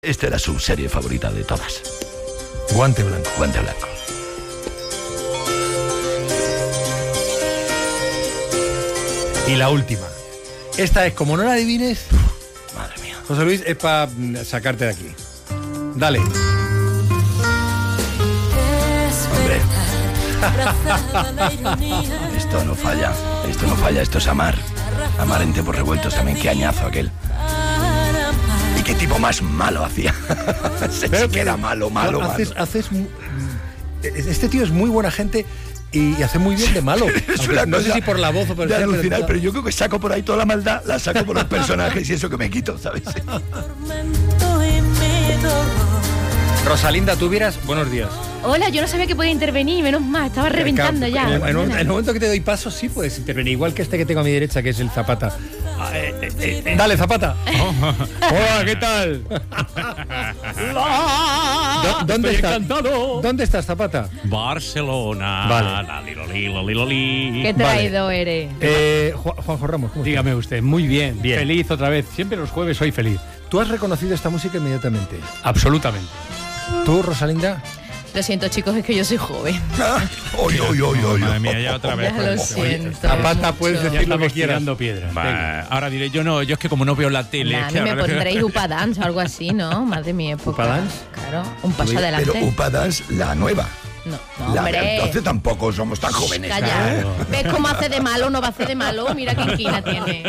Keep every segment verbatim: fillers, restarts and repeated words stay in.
Esta era su serie favorita de todas. Guante Blanco. Guante Blanco. Y la última. Esta es, como no la adivines, Madre mía. José Luis, es para sacarte de aquí. Dale. Hombre. Esto no falla. Esto no falla. Esto es Amar. Amar en tiempos revueltos también. Qué añazo aquel. Y qué tipo más malo hacía. Se Pero que era malo, malo, malo. Haces, haces, este tío es muy buena gente y hace muy bien de malo. Es una no cosa sé si por la voz o por de el alucinar, pero, pero yo creo que saco por ahí toda la maldad, la saco por los personajes y eso que me quito, ¿sabes? Rosalinda, tú vieras... Buenos días. Hola, yo no sabía que podía intervenir, menos mal, estaba reventando ya. En, en, un, en el momento que te doy paso, sí puedes intervenir, igual que este que tengo a mi derecha, que es el Zapata. Ah, eh, eh, eh, dale, Zapata. Oh. Hola, ¿qué tal? ¿Dónde estás? Encantado. ¿Dónde estás, Zapata? Barcelona. Vale. La, li, lo, li, lo, li, lo, li. Qué traído vale. eres. Eh, Juanjo Ramos, ¿cómo Dígame estás? usted, muy bien, bien. Feliz otra vez. Siempre los jueves soy feliz. ¿Tú has reconocido esta música inmediatamente? Absolutamente. ¿Tú, Rosalinda? Lo siento, chicos, es que yo soy joven. Oy, oy, oy, oy, Madre mía, ya otra vez. Ya lo siento. Zapata, puedes mucho. decir lo que Estamos quieras. tirando piedras. Va, ahora diré, yo no, yo es que como no veo la tele. Nah, es a que mí me ahora- pondréis Upa Dance o algo así, ¿no? Más de mi época. ¿Upa Dance? Claro, un paso Pero adelante. Upa Dance, la nueva. No, no, La de hombre. entonces tampoco somos tan jóvenes. Calla. Claro. ¿Ves cómo hace de malo? No va a hacer de malo. Mira qué inquina tiene.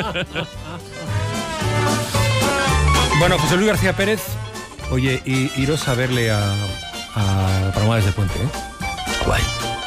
Bueno, José Luis García Pérez, oye, y, iros a verle a, a Palomares del Puente, ¿eh? Guay.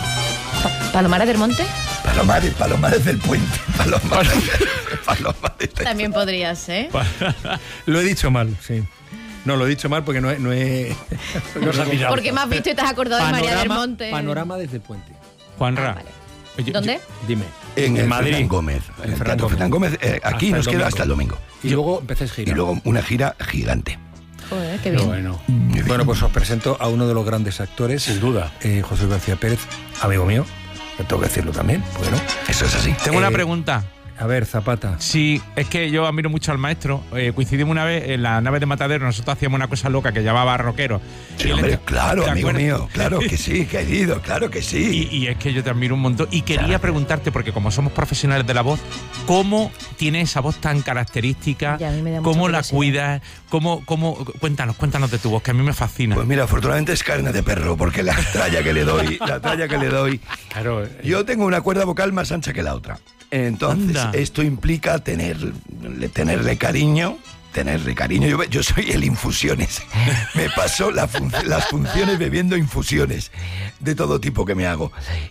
¿Palomares del Monte? Palomares, Palomares del Puente. Palomares, Palomares del... También podría ser. Lo he dicho mal, sí. No, lo he dicho mal porque no he... No he No se ha pillado. Porque me has visto y te has acordado de María del Monte. Panorama desde el Puente. Juanra. Ah, vale. Oye, ¿Dónde? Dime. En, En el Madrid. Ferran Gómez. En el Ferran Teatro Gómez. Ferran Gómez. eh, aquí Hasta nos el queda domingo. hasta el domingo. Y luego empezáis Y gira. luego una gira gigante. Joder, qué Qué bien. bueno, Bueno, pues os presento a uno de los grandes actores. sin duda. eh, José Luis García Pérez, amigo mío. Tengo que decirlo también, bueno. Eso es así. Tengo una Eh, pregunta. A ver, Zapata. Sí, es que yo admiro mucho al maestro. Eh, coincidimos una vez en la nave de Matadero, nosotros hacíamos una cosa loca que llamaba rockero. Sí, Y él hombre, está- claro, ¿te amigo acuerdas? mío. Claro que sí, querido, claro que sí. Y, y es que yo te admiro un montón. Y quería Claro. preguntarte, porque como somos profesionales de la voz, ¿cómo tiene esa voz tan característica? Ya, a mí me da mucha ¿Cómo la curiosidad. cuidas? ¿Cómo, cómo, cuéntanos, cuéntanos de tu voz, que a mí me fascina. Pues mira, afortunadamente es carne de perro, porque la tralla que le doy, la tralla que le doy. Claro. Yo tengo una cuerda vocal más ancha que la otra. Entonces, Anda. esto implica tener, tenerle cariño, tenerle cariño. Yo, yo soy el infusiones. Me paso la fun- las funciones bebiendo infusiones de todo tipo que me hago.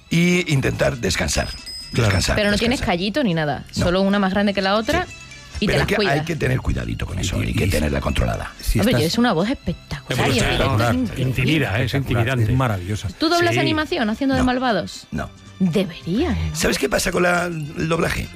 Y intentar descansar. Descansar. Pero no descansar. tienes callito ni nada. No. Solo una más grande que la otra y Pero te hay las que, cuidas. hay que tener cuidadito con eso, Y- hay que y- tenerla controlada. Si Hombre, estás- tienes una voz espectacular. y en espectacular. directo es increíble. Intimida, es intimidante. Es maravillosa. ¿Tú doblas Sí. animación haciendo de No. malvados? No. Deberían. ¿Sabes qué pasa con la- el doblaje?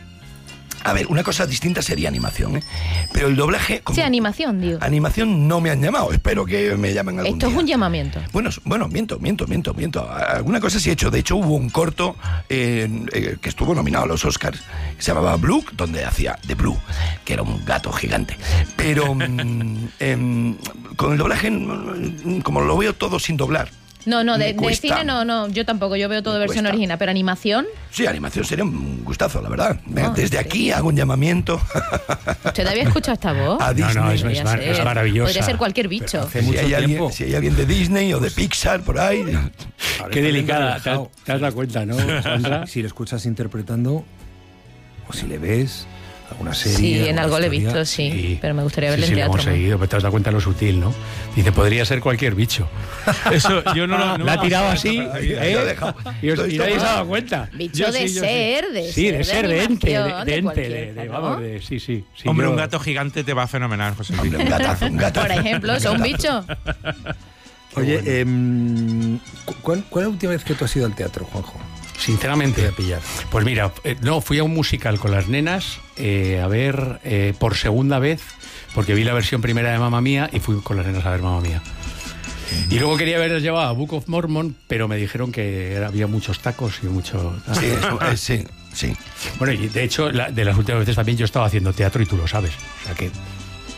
A ver, una cosa distinta sería animación, ¿eh? Pero el doblaje... como- Sí, animación, digo. Animación no me han llamado, espero que me llamen algún Esto es día. un llamamiento. Bueno, s- bueno, miento, miento, miento, miento. Alguna cosa sí he hecho. De hecho, hubo un corto eh, eh, que estuvo nominado a los Oscars, que se llamaba Blue, donde hacía de Blue, que era un gato gigante. Pero mm, em, con el doblaje, mm, como lo veo todo sin doblar. No, no, Me de, de cuesta. cine no, no, yo tampoco, yo veo todo Me versión cuesta. original, pero animación, Sí, animación sería un gustazo, la verdad. Venga, Ah, desde sí. aquí hago un llamamiento ¿usted había escuchado esta voz? a No, Disney. no, es, Podría es mar- ser. es maravillosa. Podría ser cualquier bicho. hace si, mucho hay alguien, tiempo. si hay alguien de Disney o de Pixar por ahí. Qué delicada. ¿Te, relajado. te has dado cuenta, no, Sandra? Si le escuchas interpretando, o si le ves alguna serie. Sí, en alguna algo le he historia, visto, sí, pero me gustaría verle sí, en sí, lo teatro. hemos seguido, pero te has dado cuenta lo sutil, ¿no? Dice, podría ser cualquier bicho. Eso, yo no, lo- no La ha lo- tirado así, Ahí, ahí ¿eh? lo he dejado. Y, os, Esto- y esto- nadie se ha dado cuenta. Bicho Yo de sí, yo ser, sí. de Sí, ser, de de ser, de ente, de, animación, de de ente, cualquier, de, de- ¿no? vamos, de, sí, sí. sí, Hombre, yo- un gato gigante te va fenomenal, José Luis. Hombre, un gatazo, un gatazo. Por ejemplo, eso es un bicho. Oye, em, ¿cu- ¿cuál, ¿cuál es la última vez que tú has ido al teatro, Juanjo? Sinceramente, Te voy a pillar. pues mira, eh, no, fui a un musical con las nenas eh, a ver eh, por segunda vez, porque vi la versión primera de Mamma Mía y fui con las nenas a ver Mamma Mía. Y luego quería haberles llevado a Book of Mormon, pero me dijeron que era- había muchos tacos y mucho... Sí, eso, eh, sí, sí. Bueno, y de hecho, la- de las últimas veces también yo estaba haciendo teatro y tú lo sabes. O sea que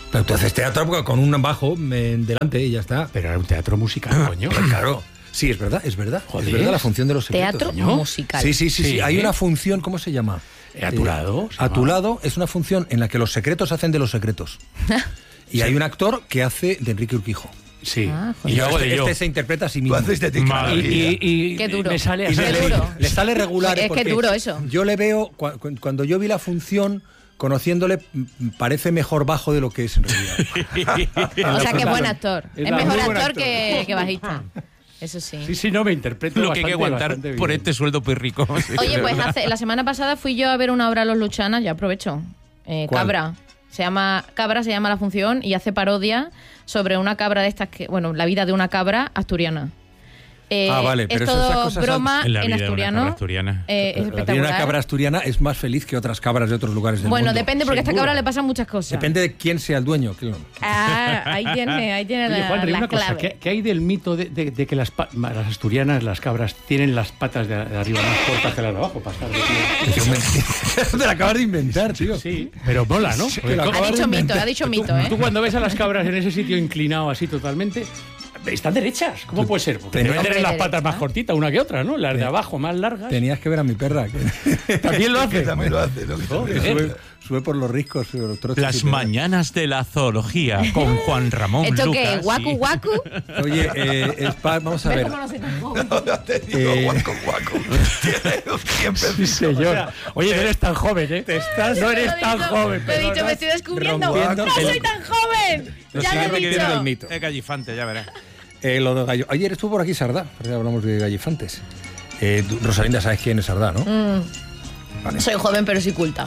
Pero tú haces teatro con un bajo en delante y ya está. Pero era un teatro musical, coño. Claro. Sí, es verdad, es verdad. Joder. Es verdad la función de los secretos. Teatro ¿no? musical. Sí, sí, sí, sí. Sí. Hay una función, ¿cómo se llama? Eh, a tu lado, se A tu llama. lado es una función en la que los secretos hacen de los secretos. Y hay un actor que hace de Enrique Urquijo. Sí. Ah, joder. y yo hago de este, yo. este se interpreta a sí Tú mismo. haces de ti, Madre Y, maravilla. y- y Qué duro. me sale Y así. Qué le, duro. le sale regular. Es que porque duro eso. Yo le veo, cua- cu- cuando yo vi la función, conociéndole, m- parece mejor bajo de lo que es en realidad. O sea, que es buen actor. Es Es muy mejor buen actor actor. que, que bajista. Eso sí. Sí, sí, no, me interpreto Lo que hay que bastante, aguantar bastante por bien. este sueldo muy rico. Oye, pues hace, la semana pasada fui yo a ver una obra a los Luchanas, ya aprovecho. Eh, ¿Cuál? Cabra. Se llama Cabra, se llama la función y hace parodia sobre una cabra de estas que, bueno, la vida de una cabra asturiana. Eh, Ah, vale, es pero eso- esas todo cosas broma En la en vida de una asturiano. cabra asturiana. Eh, es La de una espectacular. cabra asturiana es más feliz que otras cabras de otros lugares del Bueno, mundo. depende porque a esta Seguro. cabra le pasan muchas cosas. Depende de quién sea el dueño. claro. Ah, ahí tiene, ahí tiene Oye, la, Juanri, la una cosa, clave. ¿qué, qué hay del mito de, de- de que las, pa- las asturianas, las cabras, tienen las patas de, de arriba más cortas que las de abajo para estar de pie? Te la acabas de inventar, tío. Sí, pero mola, ¿no? Sí, Porque lo co- Ha acabas de dicho mito, inventar. ha dicho mito, ¿eh? tú cuando ves a las cabras en ese sitio inclinado así totalmente, están derechas. ¿Cómo puede ser? Porque tenías- deben tener las Hombre, patas más derecha. cortitas una que otra, ¿no? Las de abajo más largas. Tenías que ver a mi perra. Que, También lo hace. Que también lo hace, ¿no? Que también lo hace. sube, sube por los riscos. sube los trochos Las y te- mañanas de la zoología con Juan Ramón ¿Esto Lucas. qué? ¿Guacu, y- guacu? Oye, eh, es pa- vamos a ¿Ves ver. cómo no soy tan joven? No te digo, Eh, guaco, guaco. Tiene un tiempecito. Señor. Oye, no eres tan joven, ¿eh? Te estás, no Lo eres he tan dicho, joven. Lo he dicho, perdona. me estoy descubriendo. rompiendo ¡No el- soy tan joven! Lo Ya sigue lo he rompiendo dicho. el mito. Es gallifante, ya verás. Eh, lo de gallo. Ayer estuvo por aquí Sardá. Ya hablamos de gallifantes. Eh, tú, Rosalinda, sabes quién es Sardá, ¿no? Mm. Soy joven, pero sí culta.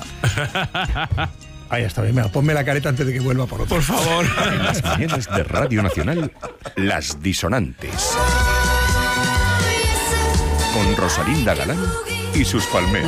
Ahí está bien. Mira, ponme la careta antes de que vuelva por otro. Por favor. En las mañanas de Radio Nacional, Las Disonantes. Con Rosalinda Galán y sus palmeras.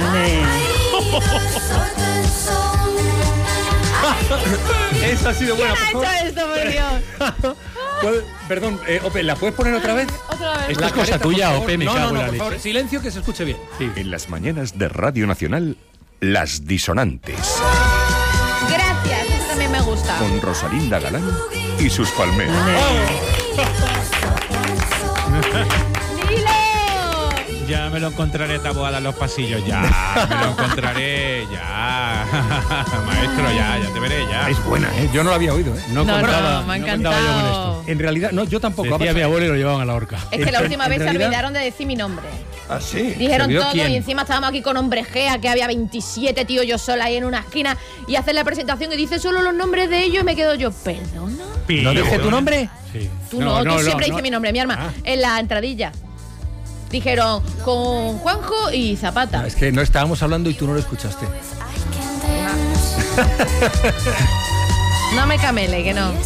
Esa ha sido buena. ¿Quién por ha favor. hecho esto, por Dios? ¿Puedo- Perdón, eh, Ope, ¿la puedes poner otra vez? Otra vez. Esto La es cosa careta, por tuya, favor. Ope, me no, cago no, en no, la por leche. favor, silencio, que se escuche bien. En las mañanas de Radio Nacional, Las Disonantes. Gracias, eso también me gusta. Con Rosalinda Galán y sus palmeras. ¡Dilo! Ya me lo encontraré tabuada en los pasillos, ya. Me lo encontraré, ya. Maestro, ya, ya te veré, ya. Es buena, ¿eh? Yo no la había oído, ¿eh? No, No, contaba, no, me ha no contaba yo con encantado. esto. En realidad, no, yo tampoco. Decía Ha mi pasado- abuelo y lo llevaban a la horca. Es que la En- última en vez se realidad- olvidaron de decir mi nombre. Ah, sí. Dijeron olvidó todo quién? y encima estábamos aquí con Hombre Gea, que había veintisiete tíos yo sola ahí en una esquina y hacen la presentación y dice solo los nombres de ellos y me quedo yo, ¿perdona? ¿No dije tu nombre? Sí. Tú no, tú siempre no. dices mi nombre, mi arma. Ah. En la entradilla. Dijeron con Juanjo y Zapata. No, es que no estábamos hablando y tú no lo escuchaste. No me camele, que no.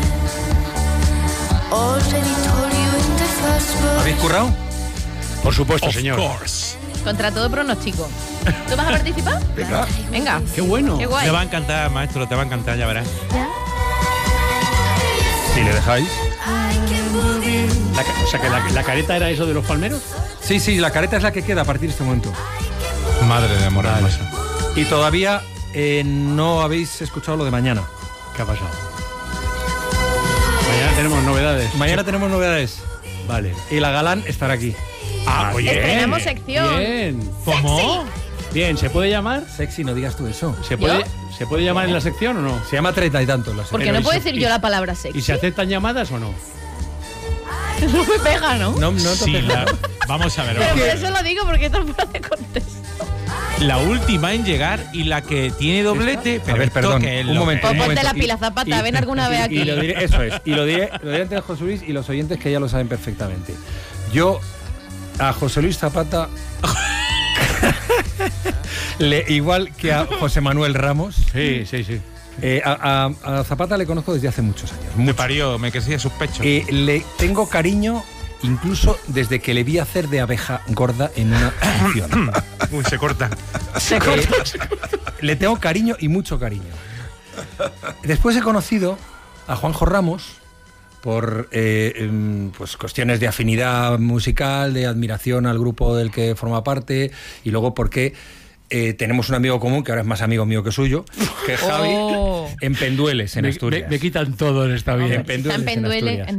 ¿Habéis currado? Por supuesto, Of señor. course. Contra todo pronóstico. ¿Tú vas a participar? Venga. Venga. Qué bueno. Qué guay. Te va a encantar, maestro, te va a encantar, ya verás. ¿Ya? Si le dejáis. La ca- o sea, que la, la careta era eso de los palmeros. Sí, sí, la careta es la que queda a partir de este momento. Madre de amor hermosa. Y todavía eh, no habéis escuchado lo de mañana. ¿Qué ha pasado? Mañana tenemos novedades. Mañana tenemos novedades. Vale. Y la Galán estará aquí. Ah, oye. Estrenamos sección. Bien. ¿Cómo? Bien, ¿se puede llamar? Sexy, no digas tú eso. ¿Se puede, ¿Yo? ¿se puede llamar en la sección o no? Se llama treinta y tantos la Porque sección. no y puedo se- decir y- yo la palabra sexy. ¿Y se aceptan llamadas o no? No me pega, ¿no? No, no, Sí, entonces- la- vamos a ver. Pero vamos por a ver. eso lo digo, porque esto fuera de contexto. La última en llegar y la que tiene doblete. Pero A ver, esto perdón, que es un lo momento. que Pues un es. ponte momento. la pila, Y- Zapata, y- ven alguna vez y- aquí. Y lo diré, eso es. Y lo diré, lo diré ante José Luis y los oyentes que ya lo saben perfectamente. Yo a José Luis Zapata, le, igual que a José Manuel Ramos, Sí, sí, sí. eh, a, a- a Zapata le conozco desde hace muchos años. Me mucho. parió, me crecía sus pechos. Eh, le tengo cariño incluso desde que le vi hacer de abeja gorda en una función. Uy, se corta. Se Eh, cortó. le tengo cariño y mucho cariño. Después he conocido a Juanjo Ramos por eh, em, pues cuestiones de afinidad musical, de admiración al grupo del que forma parte y luego porque eh, tenemos un amigo común, que ahora es más amigo mío que suyo, que es Javi, Oh. en Pendueles, en Me, Asturias. me- me quitan todo en esta vida. En Pendueles, Está en en Penduele, Asturias. en